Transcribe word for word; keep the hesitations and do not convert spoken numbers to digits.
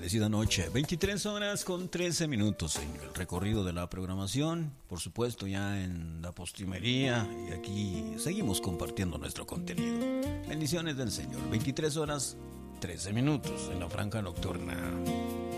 bendecida noche. veintitrés horas con trece minutos en el recorrido de la programación. Por supuesto, ya en la postrimería. Y aquí seguimos compartiendo nuestro contenido. Bendiciones del Señor. veintitrés horas, trece minutos en la franja nocturna.